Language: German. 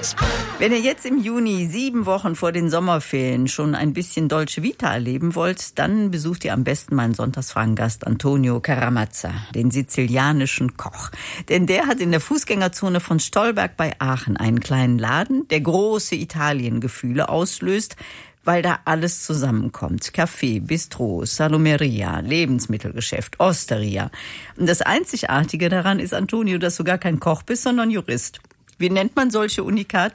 Wenn ihr jetzt im Juni 7 Wochen vor den Sommerferien schon ein bisschen Dolce Vita erleben wollt, dann besucht ihr am besten meinen Sonntagsfragengast Antonio Caramazza, den sizilianischen Koch. Denn der hat in der Fußgängerzone von Stolberg bei Aachen einen kleinen Laden, der große Italiengefühle auslöst, weil da alles zusammenkommt. Café, Bistro, Salumeria, Lebensmittelgeschäft, Osteria. Und das Einzigartige daran ist, Antonio, dass du gar kein Koch bist, sondern Jurist. Wie nennt man solche Unikate?